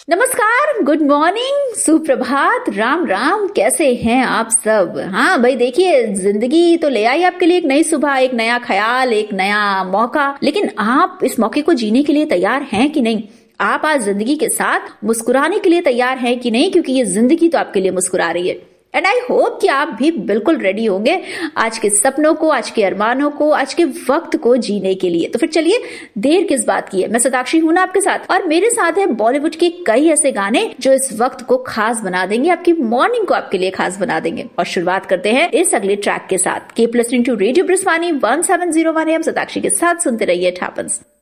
नमस्कार, good morning, सुप्रभात, राम राम। कैसे हैं आप सब? हाँ भाई, देखिए जिंदगी तो ले आई आपके लिए एक नई सुबह, एक नया ख्याल, एक नया मौका। लेकिन आप इस मौके को जीने के लिए तैयार हैं कि नहीं? आप आज जिंदगी के साथ मुस्कुराने के लिए तैयार हैं कि नहीं? क्योंकि ये जिंदगी तो आपके लिए मुस्कुरा रही है। एंड आई होप कि आप भी बिल्कुल रेडी होंगे आज के सपनों को, आज के अरमानों को, आज के वक्त को जीने के लिए। तो फिर चलिए, देर किस बात की है। मैं सताक्षी हूं ना आपके साथ, और मेरे साथ है बॉलीवुड के कई ऐसे गाने जो इस वक्त को खास बना देंगे, आपकी मॉर्निंग को आपके लिए खास बना देंगे। और शुरुआत करते हैं इस अगले ट्रैक के साथ। Keep listening to radio ब्रिस्वानी 1701 AM। Satakshi के साथ सुनते रहिए इट हैपेंस।